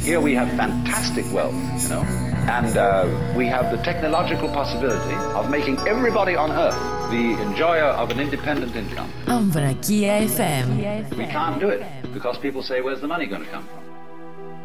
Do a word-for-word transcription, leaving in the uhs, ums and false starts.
Here we have fantastic wealth, you know, and uh, we have the technological possibility of making everybody on earth the enjoyer of an independent income. Ambrakia F M. We can't do it because people say, where's the money going to come from?